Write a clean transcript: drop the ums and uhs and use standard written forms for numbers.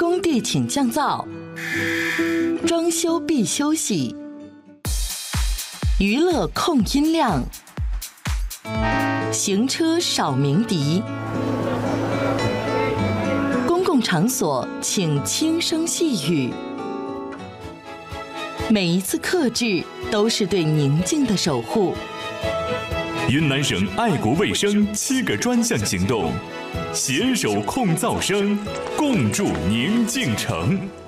工地请降噪，装修必休息，娱乐控音量，行车少鸣笛，公共场所请轻声细语。每一次克制都是对宁静的守护。 云南省爱国卫生7个专项行动，携手控噪声，共筑宁静城。